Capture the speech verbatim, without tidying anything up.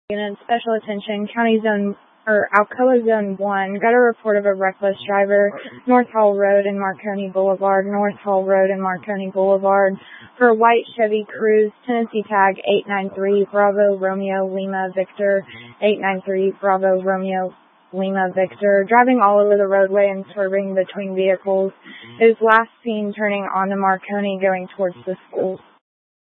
Unit, special attention, County Zone, or Alcoa Zone one, got a report of a reckless driver, North Hall Road and Marconi Boulevard, North Hall Road and Marconi Boulevard, for a white Chevy Cruze, Tennessee tag eight nine three Bravo Romeo Lima Victor, eight nine three Bravo Romeo Lima Victor, driving all over the roadway and swerving between vehicles. It was last seen turning onto Marconi going towards the school.